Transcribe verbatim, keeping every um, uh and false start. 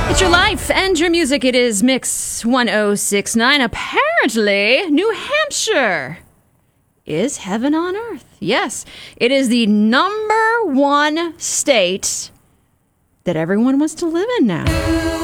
It's your life and your music. It is Mix ten sixty-nine. Apparently, New Hampshire is heaven on earth. Yes, it is the number one state that everyone wants to live in now.